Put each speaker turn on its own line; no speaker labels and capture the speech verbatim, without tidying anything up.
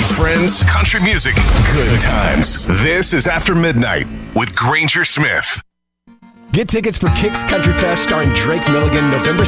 meets friends, country music, good times. This is After Midnight with Granger Smith.
Get tickets for Kicks Country Fest starring Drake Milligan November